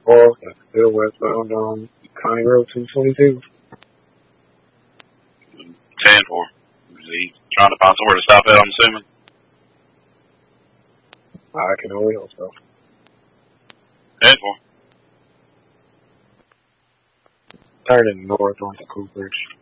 or that's still westbound on County Road 222. 10-4. Is he trying to find somewhere to stop at, I'm assuming? I can only hope so. 10-4. Turning north onto Cooperage.